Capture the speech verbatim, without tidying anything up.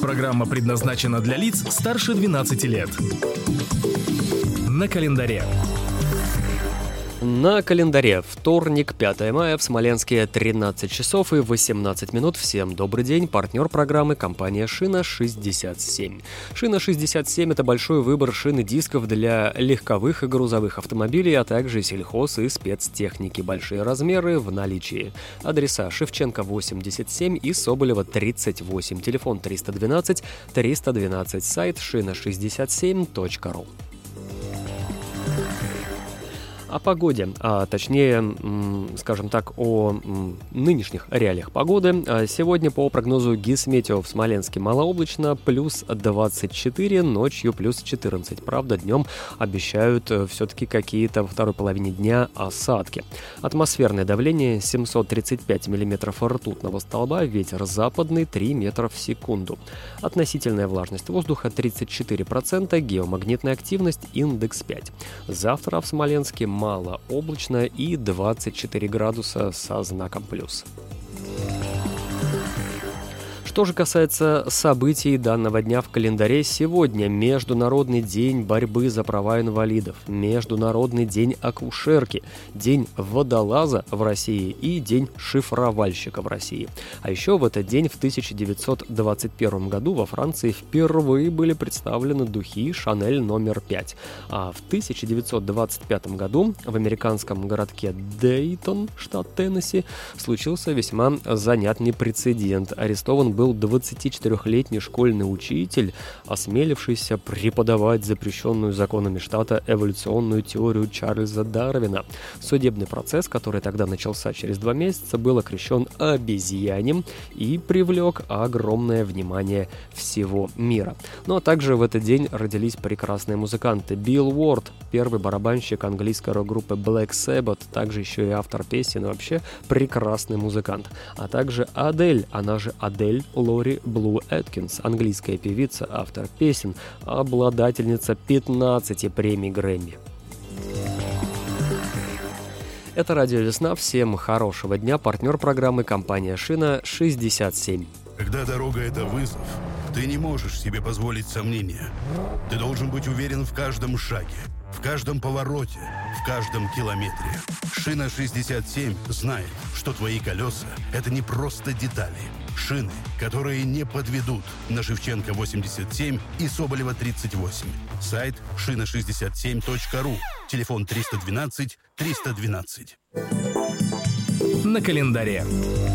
Программа предназначена для лиц старше двенадцати лет. На календаре. На календаре вторник, пятое мая, в Смоленске тринадцать часов и восемнадцать минут. Всем добрый день. Партнер программы — компания «Шина шестьдесят семь». «Шина шестьдесят семь» — это большой выбор шин и дисков для легковых и грузовых автомобилей, а также сельхоз и спецтехники. Большие размеры в наличии. Адреса: Шевченко восемьдесят семь и Соболева тридцать восемь. Телефон триста двенадцать триста двенадцать. Сайт шина шестьдесят семь точка ру. О погоде, а точнее, скажем так, о нынешних реалиях погоды. Сегодня по прогнозу Гисметео в Смоленске малооблачно, плюс двадцать четыре, ночью плюс четырнадцать. Правда, днем обещают все-таки какие-то во второй половине дня осадки. Атмосферное давление семьсот тридцать пять миллиметров ртутного столба, ветер западный три метра в секунду. Относительная влажность воздуха тридцать четыре процента, геомагнитная активность индекс пять. Завтра в Смоленске мало облачно и двадцать четыре градуса со знаком плюс. Что же касается событий данного дня в календаре, сегодня Международный день борьбы за права инвалидов, Международный день акушерки, День водолаза в России и День шифровальщика в России. А еще в этот день в тысяча девятьсот двадцать первом году во Франции впервые были представлены духи Шанель номер пять. А в тысяча девятьсот двадцать пятом году в американском городке Дейтон, штат Теннесси, случился весьма занятный прецедент. Арестован был двадцатичетырёхлетний школьный учитель, осмелившийся преподавать запрещенную законами штата эволюционную теорию Чарльза Дарвина. Судебный процесс, который тогда начался через два месяца, был окрещен обезьянем и привлек огромное внимание всего мира. Ну а также в этот день родились прекрасные музыканты. Билл Уорд, первый барабанщик английской рок-группы Black Sabbath, также еще и автор песен, и вообще прекрасный музыкант. А также Адель, она же Адель Лори Блу Эткинс, английская певица, автор песен, обладательница пятнадцати премий Грэмми. Это Радио Весна. Всем хорошего дня. Партнер программы — компания «Шина шестьдесят семь». Когда дорога — это вызов, ты не можешь себе позволить сомнения. Ты должен быть уверен в каждом шаге, в каждом повороте, в каждом километре. «Шина шестьдесят семь» знает, что твои колеса — это не просто детали. Шины, которые не подведут. На Шевченко восемьдесят семь и Соболева тридцать восемь. Сайт шина шестьдесят семь точка ру. Телефон триста двенадцать триста двенадцать. На календаре.